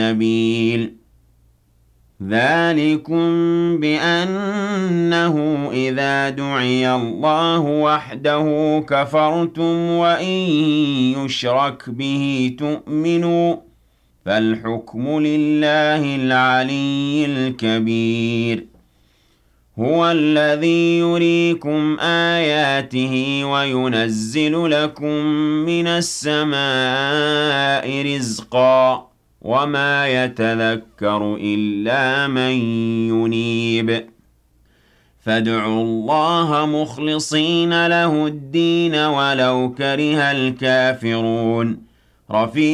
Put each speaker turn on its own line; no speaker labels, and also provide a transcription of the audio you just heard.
سبيل ذلكم بأنه إذا دعي الله وحده كفرتم وإن يشرك به تؤمنوا فالحكم لله العلي الكبير هو الذي يريكم آياته وينزل لكم من السماء رزقا وما يتذكر إلا من ينيب فادعوا الله مخلصين له الدين ولو كره الكافرون